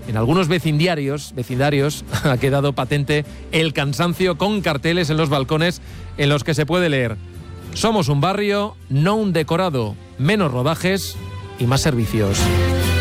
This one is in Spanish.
en algunos vecindarios ha quedado patente el cansancio con carteles en los balcones en los que se puede leer: somos un barrio, no un decorado, menos rodajes y más servicios.